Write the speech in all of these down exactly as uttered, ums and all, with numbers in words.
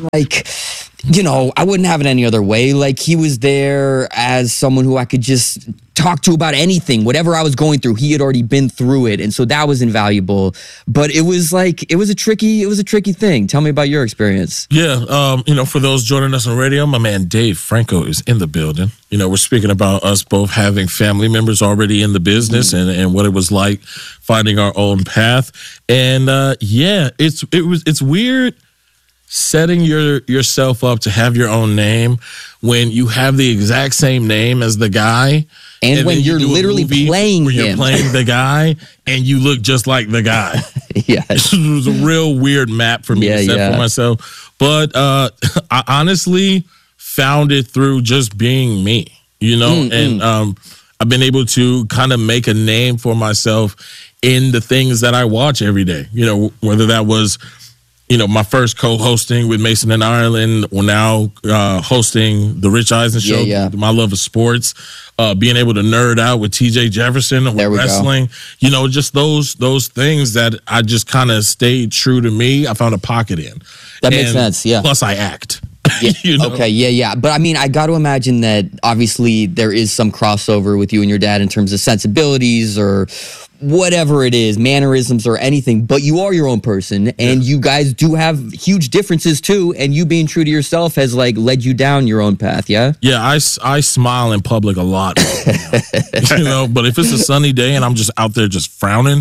like, you know, I wouldn't have it any other way. Like, he was there as someone who I could just talk to about anything, whatever I was going through. He had already been through it, and so that was invaluable. But it was like, it was a tricky, it was a tricky thing. Tell me about your experience. Yeah, um, you know, for those joining us on radio, my man Dave Franco is in the building. You know, we're speaking about us both having family members already in the business mm-hmm. and, and what it was like finding our own path. And uh, yeah, it's it was it's weird setting your yourself up to have your own name when you have the exact same name as the guy. And, and when you're you literally playing where him. You're playing the guy and you look just like the guy. Yeah. It was a real weird map for me yeah, to set yeah. for myself. But uh, I honestly found it through just being me, you know? Mm, and mm. Um, I've been able to kind of make a name for myself in the things that I watch every day. You know, whether that was, you know, my first co-hosting with Mason and Ireland, or now uh, hosting the Rich Eisen Show, yeah, yeah. my love of sports, uh, being able to nerd out with T J Jefferson and with wrestling, go. you know, just those those things that I just kind of stayed true to me. I found a pocket in. That makes and sense, yeah. Plus I act. Yeah. you know? Okay, yeah, yeah. But I mean, I got to imagine that obviously there is some crossover with you and your dad in terms of sensibilities or whatever it is, mannerisms or anything, but you are your own person and yeah. you guys do have huge differences too, and you being true to yourself has like led you down your own path, yeah? Yeah, I, I smile in public a lot, you know, but if it's a sunny day and I'm just out there just frowning,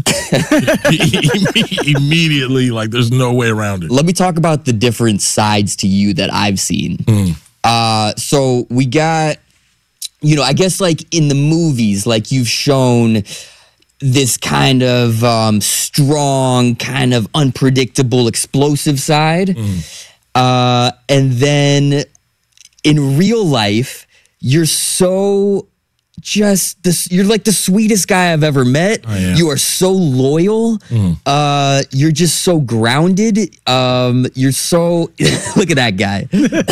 immediately, like there's no way around it. Let me talk about the different sides to you that I've seen. Mm. Uh, so we got, you know, I guess like in the movies, like you've shown this kind of um, strong, kind of unpredictable, explosive side. Mm. Uh, and then in real life, you're so just this, you're like the sweetest guy I've ever met. Oh, yeah. You are so loyal. Mm. Uh, you're just so grounded. Um, you're so, look at that guy.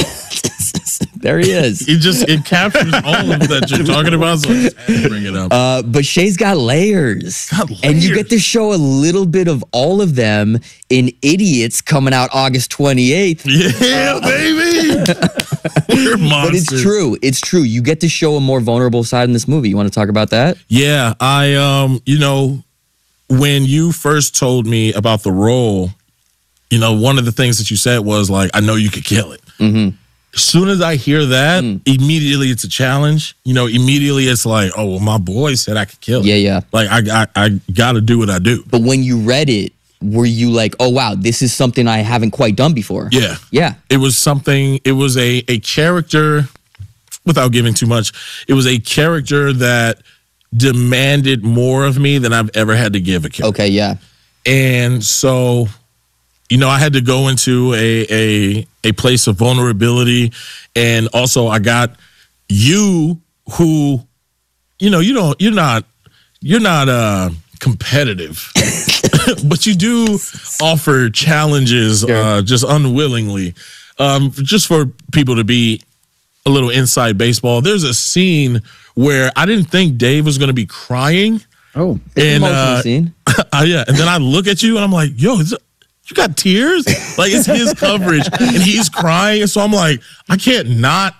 There he is. It just, it captures all of that you're talking about, so I just had to bring it up. Uh, but Shay's got layers. got layers. And you get to show a little bit of all of them in Idiots coming out August twenty-eighth. Yeah, baby! We're monsters. But it's true. It's true. You get to show a more vulnerable side in this movie. You want to talk about that? Yeah, I, um, you know, when you first told me about the role, you know, one of the things that you said was like, I know you could kill it. Mm-hmm. As soon as I hear that, mm. immediately it's a challenge. You know, immediately it's like, oh, well, my boy said I could kill it. Yeah, yeah. Like, I, I, I got to do what I do. But when you read it, were you like, oh, wow, this is something I haven't quite done before? Yeah. Yeah. It was something, it was a, a character, without giving too much, it was a character that demanded more of me than I've ever had to give a character. Okay, yeah. And so, you know, I had to go into a a a place of vulnerability, and also I got you, who, you know, you don't, you're not, you're not uh, competitive, but you do offer challenges, sure. uh, just unwillingly, um, just for people to be a little inside baseball. There's a scene where I didn't think Dave was going to be crying. Oh, and uh, scene. uh, yeah, and then I look at you and I'm like, yo, is it, you got tears? Like, it's his coverage and he's crying. And so I'm like, I can't not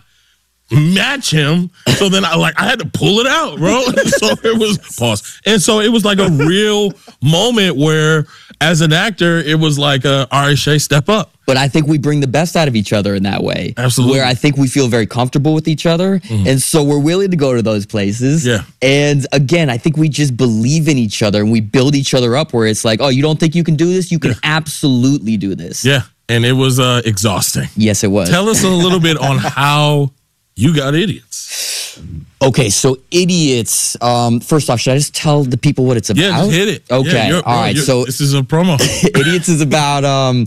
match him. So then I like, I had to pull it out, bro. So it was pause. And so it was like a real moment where as an actor, it was like, uh, all right, Shay, step up. But I think we bring the best out of each other in that way. Absolutely. Where I think we feel very comfortable with each other. Mm-hmm. And so we're willing to go to those places. Yeah. And again, I think we just believe in each other and we build each other up where it's like, oh, you don't think you can do this? You can yeah. absolutely do this. Yeah. And it was uh, exhausting. Yes, it was. Tell us a little bit on how you got Idiots. Okay, so Idiots. Um, first off, should I just tell the people what it's about? Yeah, just hit it. Okay, yeah, all right. So this is a promo. Idiots is about um,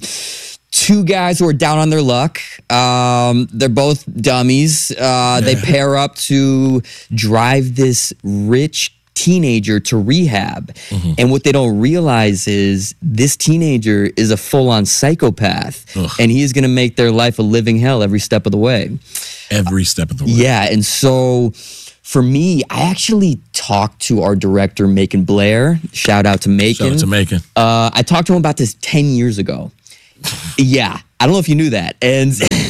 two guys who are down on their luck. Um, they're both dummies. Uh, yeah. They pair up to drive this rich teenager to rehab. Mm-hmm. And what they don't realize is this teenager is a full-on psychopath. Ugh. And he is going to make their life a living hell every step of the way. Every step of the way. Yeah, and so for me, I actually talked to our director, Macon Blair. Shout out to Macon. Shout out to Macon. Uh, I talked to him about this ten years ago. Yeah, I don't know if you knew that. And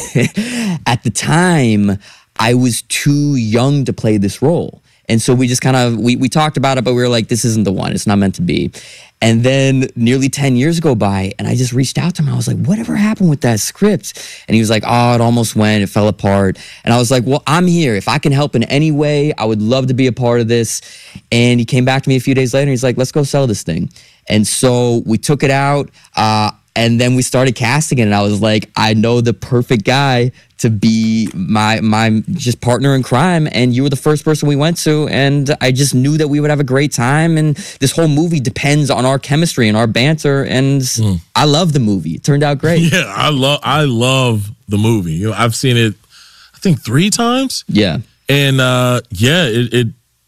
at the time, I was too young to play this role. And so we just kind of, we, we talked about it, but we were like, this isn't the one. It's not meant to be. And then nearly ten years go by, and I just reached out to him. I was like, whatever happened with that script? And he was like, oh, it almost went. It fell apart. And I was like, well, I'm here. If I can help in any way, I would love to be a part of this. And he came back to me a few days later, and he's like, let's go sell this thing. And so we took it out. Uh, And then we started casting it, and I was like, I know the perfect guy to be my my just partner in crime. And you were the first person we went to, and I just knew that we would have a great time. And this whole movie depends on our chemistry and our banter. And mm. I love the movie. It turned out great. Yeah, I love I love the movie. You know, I've seen it, I think three times. Yeah, and uh, yeah, it, it.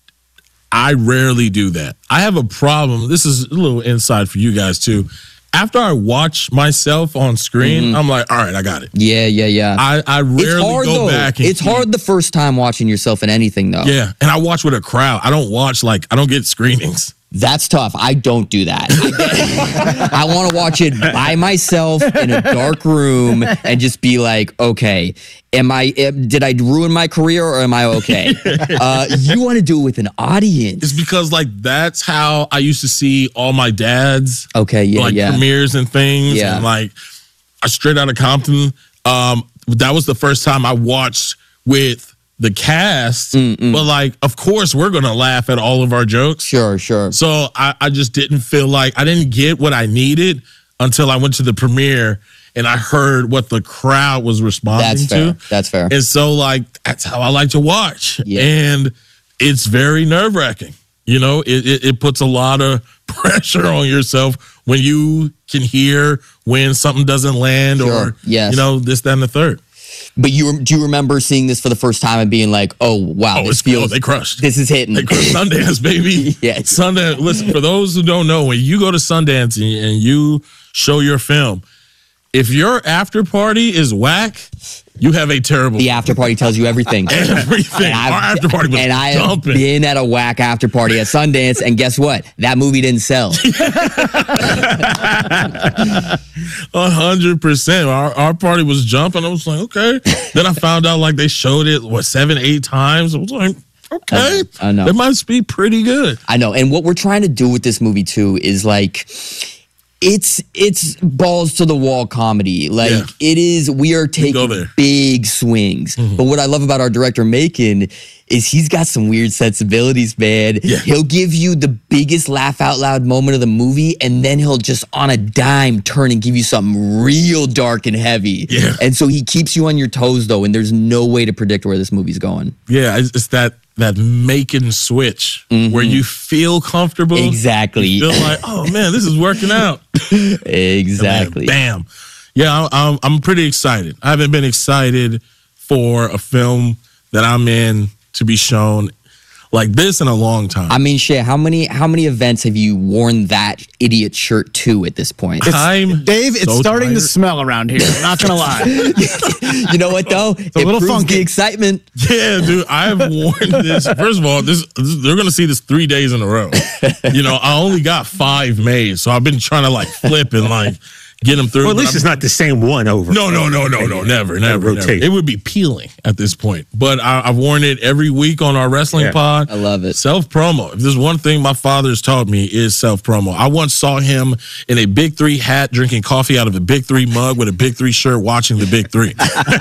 I rarely do that. I have a problem. This is a little insight for you guys too. After I watch myself on screen, mm-hmm. I'm like, all right, I got it. Yeah, yeah, yeah. I, I rarely hard, go though. back. And it's keep... hard the first time watching yourself in anything, though. Yeah, and I watch with a crowd. I don't watch, like, I don't get screenings. That's tough. I don't do that. I, I want to watch it by myself in a dark room and just be like, okay, am I? Did I ruin my career or am I okay? Uh, you want to do it with an audience? It's because like that's how I used to see all my dad's okay, yeah, like yeah. premieres and things. Yeah. And like I straight out of Compton. Um, that was the first time I watched with the cast, Mm-mm. but like, of course, we're gonna laugh at all of our jokes. Sure, sure. So I, I just didn't feel like I didn't get what I needed until I went to the premiere and I heard what the crowd was responding that's to. Fair. That's fair. And so, like, that's how I like to watch. Yeah. And it's very nerve wracking. You know, it, it it puts a lot of pressure on yourself when you can hear when something doesn't land sure. or yes. you know this, that, and the third. But you do you remember seeing this for the first time and being like, "Oh wow, oh, this feels oh, they crushed. This is hitting." They crushed Sundance, baby. Yes, Sundance. Listen, for those who don't know, when you go to Sundance and, and you show your film, if your after party is whack, you have a terrible. The after party tells you everything. Everything. Our after party was and I dumping. have been at a whack after party at Sundance, and guess what? That movie didn't sell. A hundred percent. Our our party was jumping. I was like, okay. Then I found out like they showed it what seven, eight times. I was like, okay, I know. It must be pretty good. I know. And what we're trying to do with this movie too is like. It's it's balls to the wall comedy. Like yeah. it is, we are taking big swings. Mm-hmm. But what I love about our director Macon is he's got some weird sensibilities, man. Yeah. He'll give you the biggest laugh out loud moment of the movie, and then he'll just on a dime turn and give you something real dark and heavy. Yeah. And so he keeps you on your toes though, and there's no way to predict where this movie's going. Yeah, it's, it's that that Macon switch mm-hmm. where you feel comfortable. Exactly. You feel like, oh man, this is working out. Exactly. Man, bam. Yeah, I'm, I'm pretty excited. I haven't been excited for a film that I'm in to be shown like this in a long time. I mean, shit, how many how many events have you worn that idiot shirt to at this point? I'm Dave, it's so starting tired. to smell around here. I'm not gonna lie. You know what though? It's a little funky. The excitement. Yeah, dude, I have worn this. First of all, this, this they're gonna see this three days in a row. You know, I only got five made, so I've been trying to like flip and like get them through. Well, at least it's not the same one over. No, no, no, no, no, never, never, rotate. never. It would be peeling at this point. But I, I've worn it every week on our wrestling Yeah. pod. I love it. Self promo. If there's one thing my father's taught me is self promo. I once saw him in a Big Three hat, drinking coffee out of a Big Three mug with a Big Three shirt, watching the Big Three.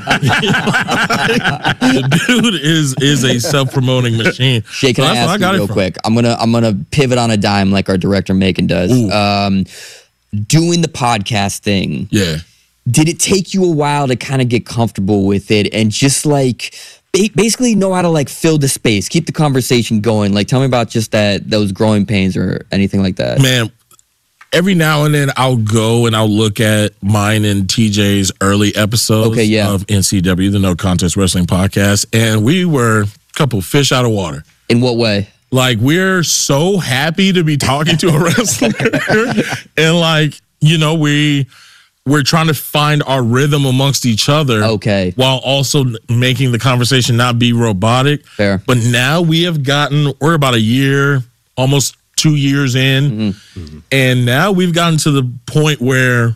The dude is is a self promoting machine. Shay, can So I that's where ask got you it real from. quick? I'm gonna I'm gonna pivot on a dime like our director Macon does. Ooh. Um, doing the podcast thing. Yeah. Did it take you a while to kind of get comfortable with it and just like ba- basically know how to like fill the space, keep the conversation going? Like, tell me about just that those growing pains or anything like that. Man, every now and then I'll go and I'll look at mine and T J's early episodes Okay, yeah. of N C W, the No Contest Wrestling Podcast, and we were a couple fish out of water. In what way? Like, we're so happy to be talking to a wrestler. And like, you know, we we're trying to find our rhythm amongst each other. Okay. While also making the conversation not be robotic. Fair. But now we have gotten, we're about a year, almost two years in. Mm-hmm. And now we've gotten to the point where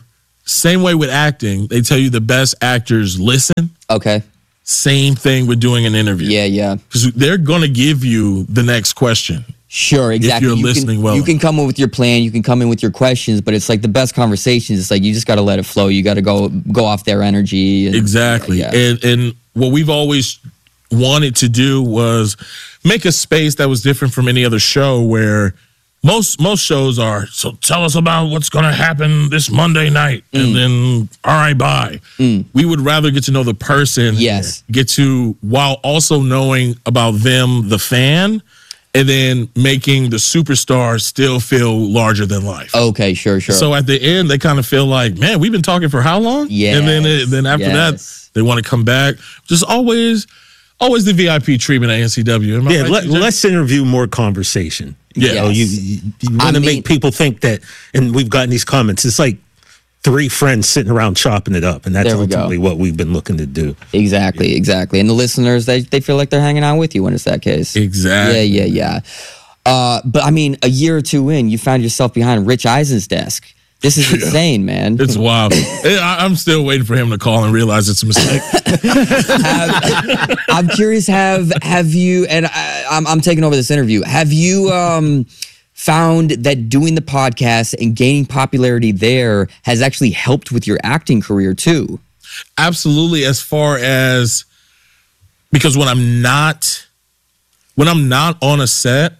Same way with acting. They tell you the best actors listen. Okay. Same thing with doing an interview. Yeah, yeah. Because they're going to give you the next question. Sure, exactly. If you're you listening can, well. You can come in with your plan, you can come in with your questions, but it's like the best conversations. It's like you just got to let it flow. You got to go go off their energy. And, exactly. Yeah, yeah. And and what we've always wanted to do was make a space that was different from any other show where most most shows are, so tell us about what's going to happen this Monday night Mm. and then all right, bye. Mm. We would rather get to know the person. Yes. Get to, while also knowing about them, the fan, and then making the superstar still feel larger than life. Okay, sure, sure. So at the end, they kind of feel like, man, we've been talking for how long? Yes, And then it, then after yes. that, they want to come back. Just always, always the V I P treatment at N C W. Am I Yeah, right, let, T J? let's interview more conversation. Yeah. You know, you, Yes. you, you I want to mean- make people think that, and we've gotten these comments, it's like three friends sitting around chopping it up, and that's There we go. ultimately what we've been looking to do. Exactly, exactly. And the listeners, they, they feel like they're hanging out with you when it's that case. Exactly. Yeah, yeah, yeah. Uh, but I mean, a year or two in, you found yourself behind Rich Eisen's desk. This is insane, man. It's wild. I, I'm still waiting for him to call and realize it's a mistake. have, I'm curious. Have have you? And I, I'm I'm taking over this interview. Have you um, found that doing the podcast and gaining popularity there has actually helped with your acting career too? Absolutely. As far as, because when I'm not, when I'm not on a set,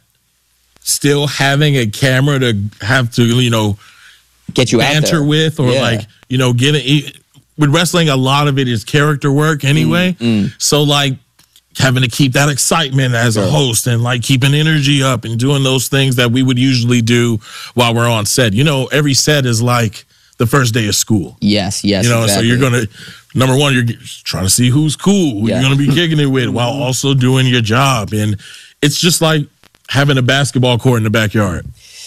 still having a camera to have to, you know, Get you out banter there with, or Yeah. like, you know, getting, with wrestling, a lot of it is character work anyway. Mm, So like having to keep that excitement as a Sure. host and like keeping energy up and doing those things that we would usually do while we're on set. You know, every set is like the first day of school. Yes, yes. You know, exactly. so you're going to, number one, you're trying to see who's cool, who Yeah. you're going to be kicking it with while also doing your job. And it's just like having a basketball court in the backyard.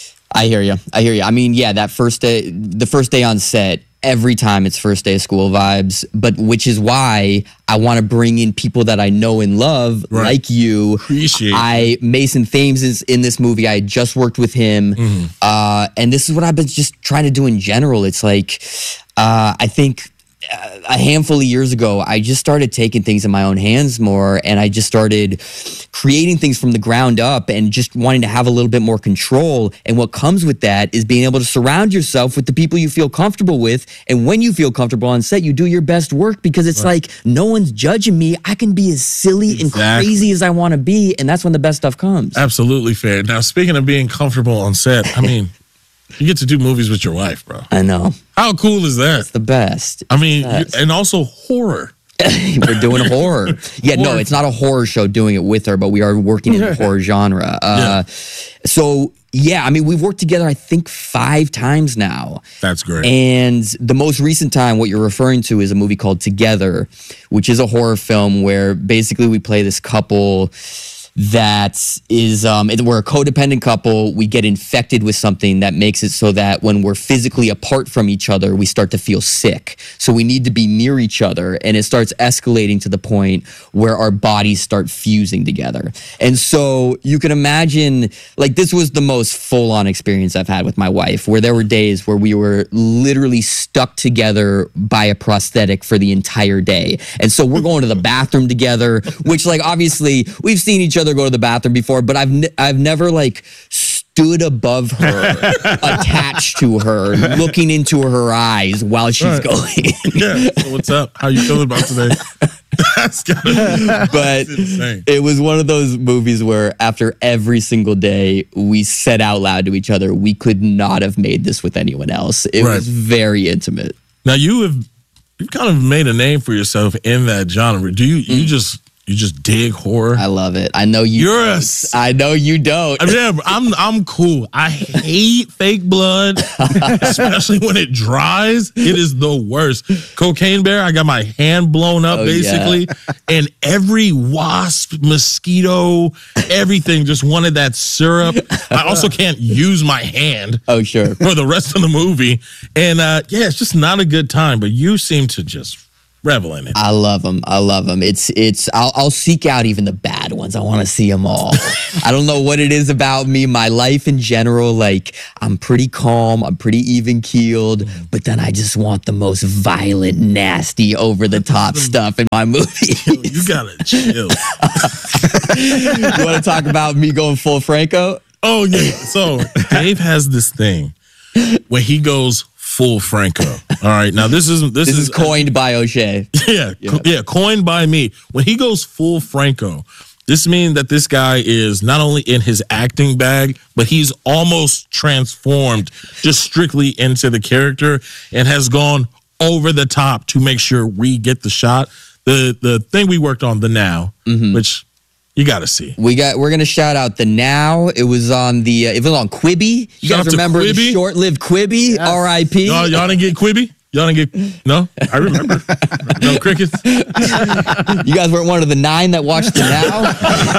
I hear you. I hear you. I mean, yeah, that first day, the first day on set, every time it's first day of school vibes, but which is why I want to bring in people that I know and love, Right. like you. Appreciate it. I Mason Thames is in this movie. I just worked with him, Mm-hmm. uh, and this is what I've been just trying to do in general. It's like uh, I think. Uh, a handful of years ago, I just started taking things in my own hands more, and I just started creating things from the ground up and just wanting to have a little bit more control. And what comes with that is being able to surround yourself with the people you feel comfortable with. And when you feel comfortable on set, you do your best work because it's like no one's judging me. I can be as silly and Exactly. crazy as I want to be, and that's when the best stuff comes. Absolutely fair. Now, speaking of being comfortable on set, I mean, you get to do movies with your wife, bro. I know. How cool is that? The best. I mean, Yes. you- and also horror. We're doing horror. Yeah, no, Horror. it's not a horror show doing it with her, but we are working in the horror genre. Uh, So, yeah, I mean, we've worked together, I think, five times now. That's great. And the most recent time, what you're referring to is a movie called Together, which is a horror film where basically we play this couple that is um it- we're a codependent couple. We get infected with something that makes it so that when we're physically apart from each other, we start to feel sick. So we need to be near each other, and it starts escalating to the point where our bodies start fusing together. And so you can imagine, like, this was the most full-on experience I've had with my wife, where there were days where we were literally stuck together by a prosthetic for the entire day. And so we're going to the bathroom together, which, like, obviously we've seen each other go to the bathroom before, but I've ne- I've never like stood above her, attached to her, looking into her eyes while she's Right. going. Yeah. So what's up? How you feeling about today? That's gotta, But insane. it was one of those movies where after every single day we said out loud to each other, we could not have made this with anyone else. It Right. was very intimate. Now you have you've kind of made a name for yourself in that genre. Do you you just you just dig horror? I love it. I know you. You're a don't. s- I know you don't. I mean, I'm I'm cool. I hate fake blood, especially when it dries. It is the worst. Cocaine Bear, I got my hand blown up Oh, basically, and every wasp, mosquito, everything just wanted that syrup. I also can't use my hand Oh, sure. for the rest of the movie, and uh, yeah, it's just not a good time. But you seem to just revel in it. I love them. I love them. It's it's. I'll, I'll seek out even the bad ones. I want to see them all. I don't know what it is about me, my life in general. Like I'm pretty calm. I'm pretty even keeled. But then I just want the most violent, nasty, over the top stuff in my movies. Yo, you gotta chill. You want to talk about me going full Franco? Oh yeah. So Dave has this thing where he goes full Franco. All right. Now this isn't this, This is is coined by O'Shea. Yeah, yeah, co- yeah, coined by me. When he goes full Franco, this means that this guy is not only in his acting bag, but he's almost transformed just strictly into the character and has gone over the top to make sure we get the shot. The the thing we worked on, The Now, Mm-hmm. which you got to see. We got. We're gonna shout out the Now. It was on the. Uh, it was on Quibi. You Shout out guys to remember the Quibi? short-lived Quibi? R I P Y'all, y'all didn't get Quibi? Y'all didn't get, no? I remember. No crickets? You guys weren't one of the nine that watched the Now.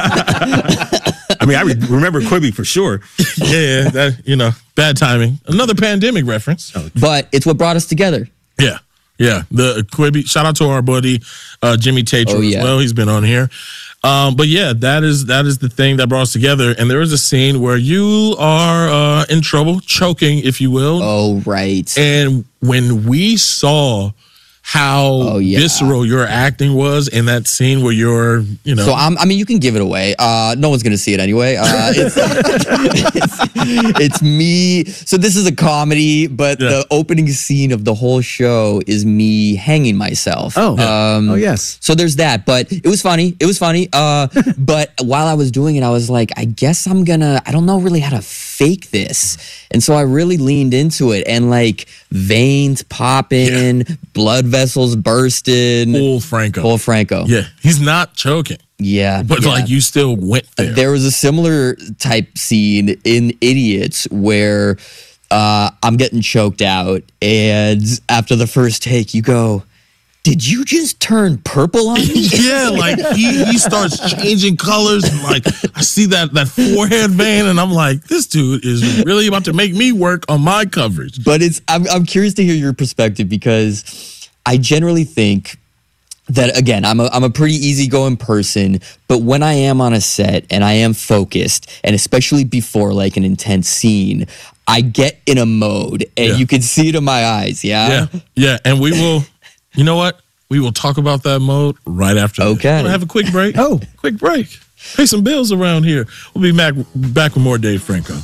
I mean, I re- remember Quibi for sure. Yeah, that, you know, bad timing. Another pandemic reference. But it's what brought us together. Yeah, yeah. The Quibi. Shout out to our buddy uh, Jimmy Tatro Oh, yeah. as well. He's been on here. Um, but yeah, that is that is the thing that brought us together. And there is a scene where you are uh, in trouble, choking, if you will. Oh right. And when we saw how Oh, yeah. visceral your acting was in that scene where you're, you know, So I'm, I mean, you can give it away. Uh, no one's gonna see it anyway. Uh, it's, it's, it's me. So this is a comedy, but Yeah. the opening scene of the whole show is me hanging myself. Oh. um, Oh, yes. So there's that, but it was funny. It was funny. Uh, but while I was doing it, I was like, I guess I'm gonna. I don't know really how to fake this, and so I really leaned into it, and like veins popping, blood vessels bursting. full Franco. Full Franco. Yeah, he's not choking, Yeah, but yeah. like you still went there. There was a similar type scene in Idiots where uh, I'm getting choked out, and after the first take, you go, "Did you just turn purple on me?" Yeah, like he, he starts changing colors. And like I see that that forehead vein, and I'm like, this dude is really about to make me work on my coverage. But it's I'm I'm curious to hear your perspective because I generally think that again I'm a I'm a pretty easygoing person, but when I am on a set and I am focused, and especially before like an intense scene, I get in a mode, and Yeah. you can see it in my eyes. Yeah. Yeah, yeah, and we will. You know what? We will talk about that mode right after. this. Okay. We're gonna have a quick break. Oh. quick break. Pay some bills around here. We'll be back back with more Dave Franco.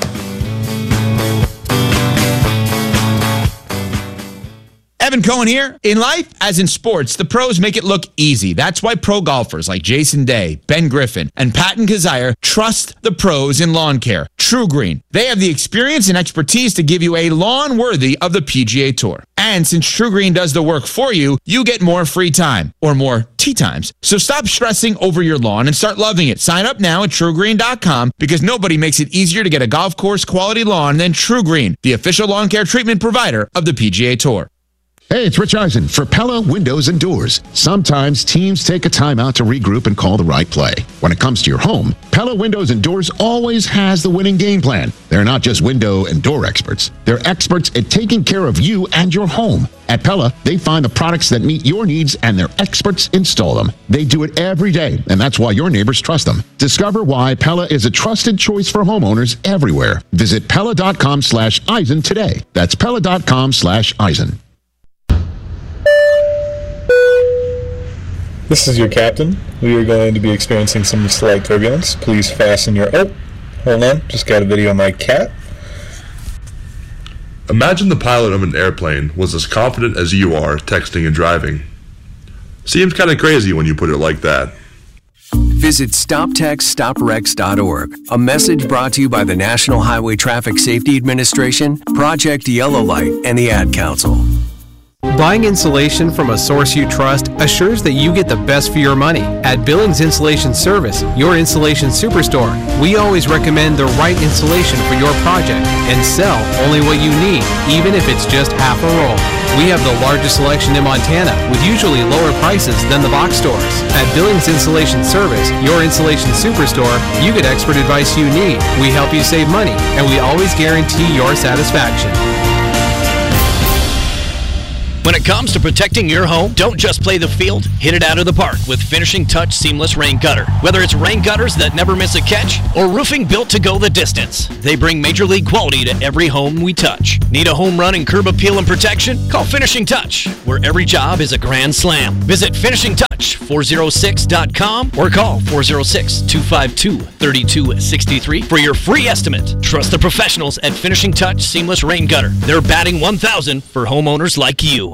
Evan Cohen here. In life, as in sports, the pros make it look easy. That's why pro golfers like Jason Day, Ben Griffin, and Patton Kazire trust the pros in lawn care. True Green. They have the experience and expertise to give you a lawn worthy of the P G A Tour. And since True Green does the work for you, you get more free time or more tee times. So stop stressing over your lawn and start loving it. Sign up now at true green dot com because nobody makes it easier to get a golf course quality lawn than True Green, the official lawn care treatment provider of the P G A Tour. Hey, it's Rich Eisen for Pella Windows and Doors. Sometimes teams take a timeout to regroup and call the right play. When it comes to your home, Pella Windows and Doors always has the winning game plan. They're not just window and door experts. They're experts at taking care of you and your home. At Pella, they find the products that meet your needs and their experts install them. They do it every day, and that's why your neighbors trust them. Discover why Pella is a trusted choice for homeowners everywhere. Visit Pella.com slash Eisen today. That's Pella.com slash Eisen. This is your captain. We are going to be experiencing some slight turbulence. Please fasten your... Oh, hold on. Just got a video of my cat. Imagine the pilot of an airplane was as confident as you are texting and driving. Seems kind of crazy when you put it like that. Visit stop text stop wrecks dot org. A message brought to you by the National Highway Traffic Safety Administration, Project Yellow Light, and the Ad Council. Buying insulation from a source you trust assures that you get the best for your money. At Billings Insulation Service, your insulation superstore, we always recommend the right insulation for your project and sell only what you need, even if it's just half a roll. We have the largest selection in Montana with usually lower prices than the box stores. At Billings Insulation Service, your insulation superstore, you get expert advice you need. We help you save money, and we always guarantee your satisfaction. When it comes to protecting your home, don't just play the field, hit it out of the park with Finishing Touch Seamless Rain Gutter. Whether it's rain gutters that never miss a catch or roofing built to go the distance, they bring major league quality to every home we touch. Need a home run and curb appeal and protection? Call Finishing Touch, where every job is a grand slam. Visit finishing touch four oh six dot com or call four oh six, two five two, three two six three for your free estimate. Trust the professionals at Finishing Touch Seamless Rain Gutter. They're batting one thousand for homeowners like you.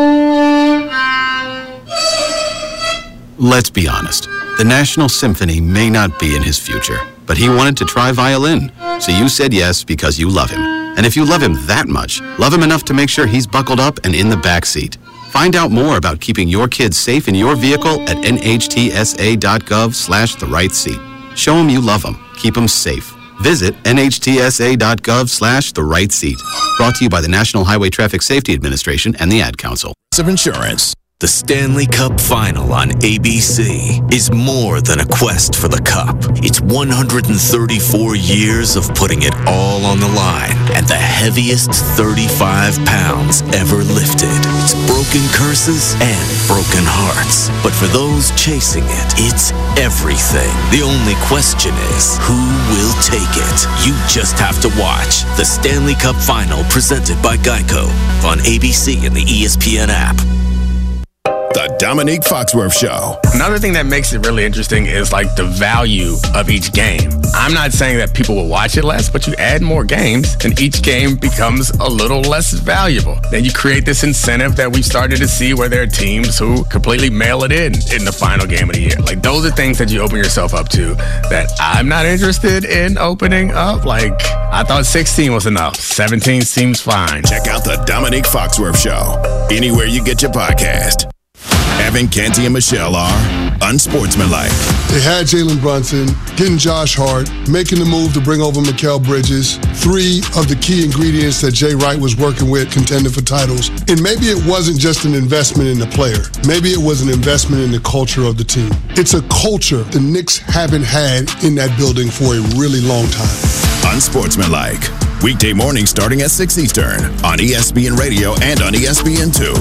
Let's be honest. The National Symphony may not be in his future, but he wanted to try violin. So you said yes because you love him. And if you love him that much, love him enough to make sure he's buckled up and in the back seat. Find out more about keeping your kids safe in your vehicle at nhtsa.gov slash the right seat. Show him you love him. Keep him safe. Visit nhtsa.gov slash the right seat. Brought to you by the National Highway Traffic Safety Administration and the Ad Council. Of insurance. The Stanley Cup Final on A B C is more than a quest for the cup. It's one hundred thirty-four years of putting it all on the line and the heaviest thirty-five pounds ever lifted. It's broken curses and broken hearts. But for those chasing it, it's everything. The only question is, who will take it? You just have to watch the Stanley Cup Final presented by Geico on A B C and the E S P N app. The Dominique Foxworth Show. Another thing that makes it really interesting is like the value of each game. I'm not saying that people will watch it less, but you add more games and each game becomes a little less valuable. Then you create this incentive that we've started to see where there are teams who completely mail it in in the final game of the year. Like those are things that you open yourself up to that I'm not interested in opening up. Like I thought sixteen was enough. seventeen seems fine. Check out the Dominique Foxworth Show anywhere you get your podcast. Evan Canty and Michelle are unsportsmanlike. They had Jalen Brunson, getting Josh Hart, making the move to bring over Mikal Bridges, three of the key ingredients that Jay Wright was working with, contending for titles. And maybe it wasn't just an investment in the player. Maybe it was an investment in the culture of the team. It's a culture the Knicks haven't had in that building for a really long time. Unsportsmanlike. Weekday mornings starting at six Eastern on E S P N Radio and on E S P N two.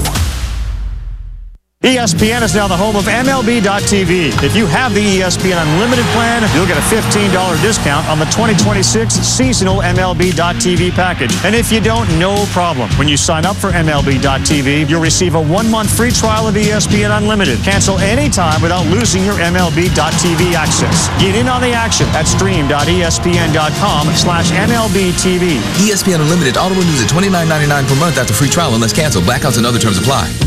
E S P N is now the home of M L B dot T V. If you have the E S P N Unlimited plan, you'll get a fifteen dollars discount on the twenty twenty-six seasonal M L B dot T V package. And if you don't, no problem. When you sign up for M L B dot T V, you'll receive a one-month free trial of E S P N Unlimited. Cancel anytime without losing your M L B dot T V access. Get in on the action at stream.espn.com slash MLBTV. E S P N Unlimited auto renews at twenty-nine ninety-nine per month after free trial unless canceled. Blackouts and other terms apply.